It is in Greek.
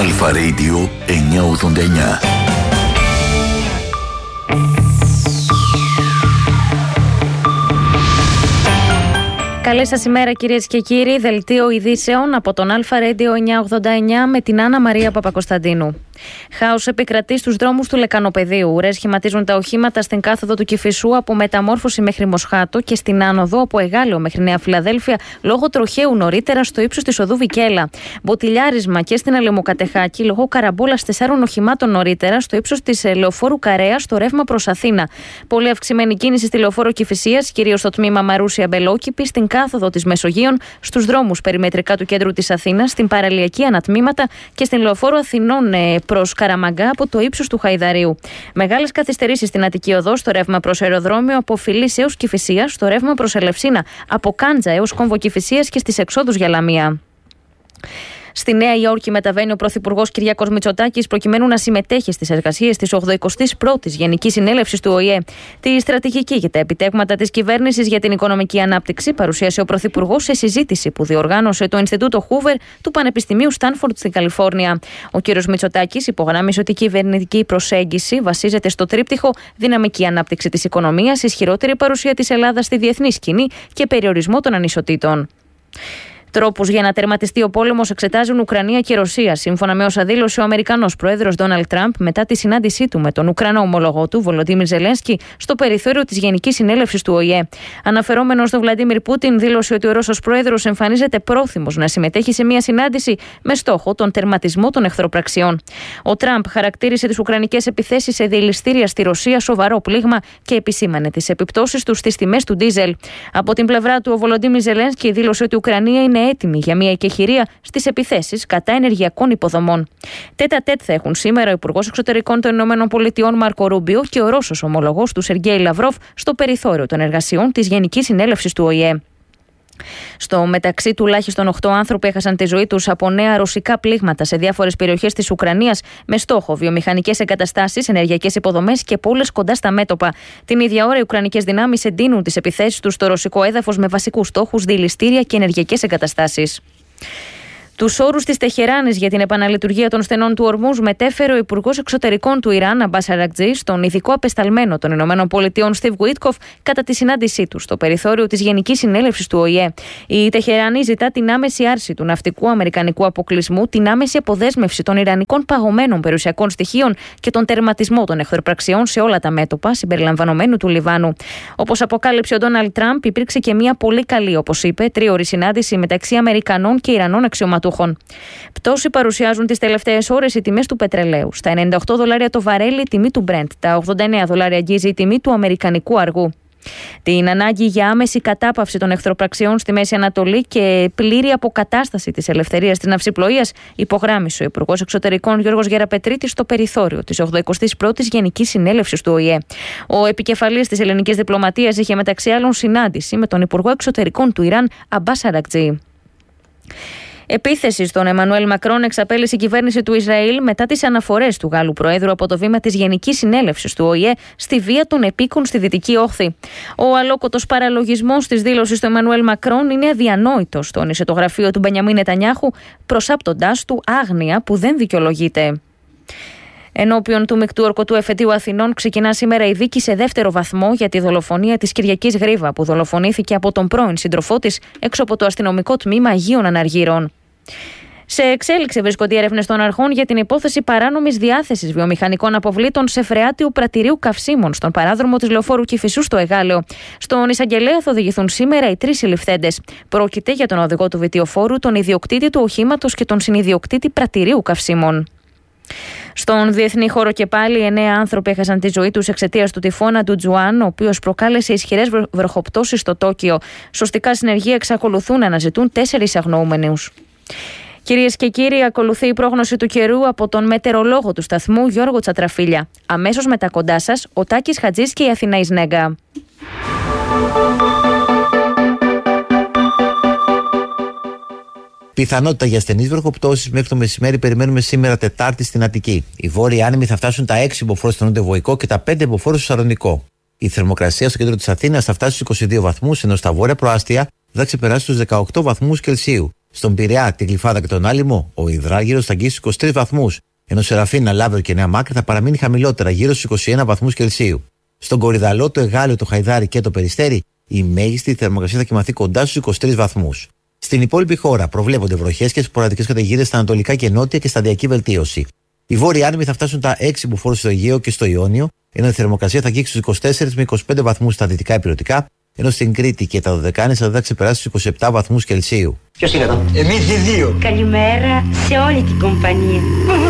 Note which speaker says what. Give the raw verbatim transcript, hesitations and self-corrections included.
Speaker 1: Αλφα Radio εννιακόσια ογδόντα εννιά.
Speaker 2: Καλή σας ημέρα κυρίες και κύριοι, δελτίο ειδήσεων από τον Αλφα Radio εννιακόσια ογδόντα εννιά με την Άννα Μαρία Παπακοσταντίνου. Χάος επικρατεί στους δρόμους του Λεκανοπεδίου. Ουρές σχηματίζουν τα οχήματα στην κάθοδο του Κηφισού από Μεταμόρφωση μέχρι Μοσχάτο και στην άνοδο από Εγάλεο μέχρι Νέα Φιλαδέλφια λόγω τροχαίου νωρίτερα στο ύψος της οδού Βικέλα. Μποτιλιάρισμα και στην Αλεμοκατεχάκη λόγω καραμπόλας τεσσάρων οχημάτων νωρίτερα στο ύψος της Λεωφόρου Καρέα στο ρεύμα προς Αθήνα. Πολύ αυξημένη κίνηση στη Λεωφόρο Κηφισίας, κυρίως στο τμήμα Μαρούσια Μπελόκηπη, στην κάθοδο της Μεσογείων, στους δρόμους περιμετρικά του κέντρου της Αθήνας, στην παραλιακή ανατμήματα και στην Λεωφόρο Αθηνών προς Καραμαγκά από το ύψος του Χαϊδαρίου. Μεγάλες καθυστερήσεις στην Αττική Οδό στο ρεύμα προς αεροδρόμιο από Φιλής έως Κηφισίας, στο ρεύμα προς Ελευσίνα από Κάντζα έως Κόμβο Κηφισίας και στις εξόδους για Λαμία. Στη Νέα Υόρκη μεταβαίνει ο Πρωθυπουργός Κυριάκος Μητσοτάκης προκειμένου να συμμετέχει στις εργασίες της ογδοηκοστής πρώτης Γενικής Συνέλευσης του Ο Η Ε. Τη στρατηγική και τα επιτεύγματα της κυβέρνησης για την οικονομική ανάπτυξη παρουσίασε ο Πρωθυπουργός σε συζήτηση που διοργάνωσε το Ινστιτούτο Χούβερ του Πανεπιστημίου Στάνφορντ στην Καλιφόρνια. Ο κ. Μητσοτάκης υπογράμμισε ότι η κυβερνητική προσέγγιση βασίζεται στο τρίπτυχο δυναμική ανάπτυξη της οικονομίας, ισχυρότερη παρουσία της Ελλάδας στη διεθνή σκηνή και περιορισμό των ανισοτήτων. Τρόπους για να τερματιστεί ο πόλεμος εξετάζουν Ουκρανία και Ρωσία, σύμφωνα με όσα δήλωσε ο Αμερικανός πρόεδρος Ντόναλντ Τραμπ μετά τη συνάντησή του με τον Ουκρανό ομολογό του Βολοντίμιρ Ζελένσκι στο περιθώριο της Γενικής Συνέλευσης του Ο Η Ε. Αναφερόμενος στον Βλαντίμιρ Πούτιν, δήλωσε ότι ο Ρώσος πρόεδρος εμφανίζεται πρόθυμος να συμμετέχει σε μια συνάντηση με στόχο τον τερματισμό των εχθροπραξιών. Ο Τραμπ χαρακτήρισε τις ουκρανικές επιθέσεις σε δηληστήρια στη Ρωσία σοβαρό πλήγμα και επισήμανε τις επιπτώσεις του στις τιμές του ντίζελ. Από την πλευρά του, ο Βολοντίμιρ Ζελένσκι δήλωσε ότι η Ουκρανία είναι έτοιμη για μια εκεχηρία στις επιθέσεις κατά ενεργειακών υποδομών. Τέτα τέτ θα έχουν σήμερα ο Υπουργός Εξωτερικών των ΗΠΑ Μάρκο Ρούμπιο και ο Ρώσος ομολογός του Σεργέη Λαυρόφ στο περιθώριο των εργασιών της Γενικής Συνέλευσης του Ο Η Ε. Στο μεταξύ, τουλάχιστον οκτώ άνθρωποι έχασαν τη ζωή τους από νέα ρωσικά πλήγματα σε διάφορες περιοχές της Ουκρανίας με στόχο βιομηχανικές εγκαταστάσεις, ενεργειακές υποδομές και πόλεις κοντά στα μέτωπα. Την ίδια ώρα, οι ουκρανικές δυνάμεις εντείνουν τις επιθέσεις τους στο ρωσικό έδαφος με βασικούς στόχους δηληστήρια και ενεργειακές εγκαταστάσεις. Τους όρους της Τεχεράνης για την επαναλειτουργία των στενών του Ορμούζ μετέφερε ο Υπουργός Εξωτερικών του Ιράν, Αμπάς Αρακτζή, στον ειδικό απεσταλμένο των ΗΠΑ Στιβ Γουίτκοφ κατά τη συνάντησή του στο περιθώριο της Γενικής Συνέλευσης του Ο Η Ε. Η Τεχεράνη ζητά την άμεση άρση του ναυτικού αμερικανικού αποκλεισμού, την άμεση αποδέσμευση των ιρανικών παγωμένων περιουσιακών στοιχείων και τον τερματισμό των εχθροπραξιών σε όλα τα μέτωπα, συμπεριλαμβανομένου του Λιβάνου. Όπως αποκάλυψε ο Ντόναλντ Τραμπ, υπήρξε και μια πολύ καλή, όπως είπε, τρίωρη συνάντηση μεταξύ Αμερικανών και Ιρανών αξιωματούχων. Πτώση παρουσιάζουν τις τελευταίες ώρες οι τιμές του πετρελαίου. Στα ενενήντα οκτώ δολάρια το βαρέλι η τιμή του Brent, τα ογδόντα εννέα δολάρια αγγίζει η τιμή του αμερικανικού αργού. Την ανάγκη για άμεση κατάπαυση των εχθροπραξιών στη Μέση Ανατολή και πλήρη αποκατάσταση της ελευθερίας της ναυσιπλοείας υπογράμμισε ο Υπουργός Εξωτερικών Γιώργος Γεραπετρίτης στο περιθώριο της ογδοηκοστής πρώτης Γενικής Συνέλευσης του Ο Η Ε. Ο επικεφαλής της ελληνικής διπλωματίας είχε μεταξύ άλλων συνάντηση με τον Υπουργό Εξωτερικών του Ιράν, Αμπάς Αρακτζή. Επίθεση στον Εμμανουέλ Μακρόν εξαπέλυσε η κυβέρνηση του Ισραήλ μετά τις αναφορές του Γάλλου Προέδρου από το βήμα της Γενικής Συνέλευσης του Ο Η Ε στη βία των επίκων στη Δυτική Όχθη. Ο αλόκοτος παραλογισμός της δήλωσης του Εμμανουέλ Μακρόν είναι αδιανόητος, τόνισε το γραφείο του Μπενιαμίν Νετανιάχου, προσάπτοντάς του άγνοια που δεν δικαιολογείται. Ενώπιον του Μεικτού Ορκωτού Εφετείου Αθηνών ξεκινά σήμερα η δίκη σε δεύτερο βαθμό για τη δολοφονία της Κυριακής Γρίβα, που δολοφονήθηκε από τον πρώην σύντροφό της έξω από το αστυνομικό τμήμα Αγίων Αναργύρων. Σε εξέλιξη βρίσκονται οι έρευνες των αρχών για την υπόθεση παράνομης διάθεσης βιομηχανικών αποβλήτων σε φρεάτιο πρατηρίου καυσίμων στον παράδρομο της Λεωφόρου Κηφισού στο Εγάλεο. Στον εισαγγελέα θα οδηγηθούν σήμερα οι τρεις συλληφθέντες. Πρόκειται για τον οδηγό του βιτιοφόρου, τον ιδιοκτήτη του οχήματος και τον συνιδιοκτήτη πρατηρίου καυσίμων. Στον διεθνή χώρο και πάλι, εννέα άνθρωποι έχασαν τη ζωή τους εξαιτίας του τυφώνα του Τζουάν, ο οποίος προκάλεσε ισχυρές βροχοπτώσεις στο Τόκιο. Σωστικά συνεργεία εξακολουθούν να αναζητούν τέσσερις αγνοούμενους. Κυρίες και κύριοι, ακολουθεί η πρόγνωση του καιρού από τον μετεωρολόγο του σταθμού Γιώργο Τσατραφίλια. Αμέσως μετά κοντά σας, ο Τάκης Χατζής και η Αθηνά Ισνέγκα.
Speaker 3: Πιθανότητα για στενείς βροχοπτώσεις μέχρι το μεσημέρι περιμένουμε σήμερα Τετάρτη στην Αττική. Οι βόρειοι άνεμοι θα φτάσουν τα έξι μποφόρ στο νοτιοβοϊκό και τα πέντε μποφόρ στο Σαλονικό. Η θερμοκρασία στο κέντρο της Αθήνας θα φτάσει στους είκοσι δύο βαθμούς, ενώ στα βόρεια προάστια θα ξεπεράσει τους δεκαοκτώ βαθμούς Κελσίου. Στον Πειραιά, την Γλυφάδα και τον Άλυμο, ο υδράργυρος θα αγγίσει στους είκοσι τρεις βαθμούς, ενώ Σεραφίνα, Λάβρο και Νέα Μάκρη θα παραμείνει χαμηλότερα, γύρω στους είκοσι ένα βαθμούς Κελσίου. Στον Κορυδαλό, το Εγάλεο, το Χαϊδάρι και το Περιστέρι, η μέγιστη θερμοκρασία θα κοιμαθεί κοντά στους είκοσι τρεις βαθμούς. Στην υπόλοιπη χώρα προβλέπονται βροχές και σποραδικές καταιγίδες στα ανατολικά και νότια και σταδιακή βελτίωση. Οι βόρειοι άνεμοι θα φτάσουν τα έξι μποφόρ στο Αιγαίο και στο Ιόνιο, ενώ η θερμοκρασία θα αγγίξει στους είκοσι τέσσερις με είκοσι πέντε βαθμούς στα δυτικά υπηρετικά, ενώ στην Κρήτη και τα Δωδεκάνησα θα ξεπεράσει στους είκοσι επτά βαθμούς Κελσίου.
Speaker 4: Ποιος είναι εδώ? Εμείς οι δύο.
Speaker 5: Καλημέρα σε όλη την κομπανία.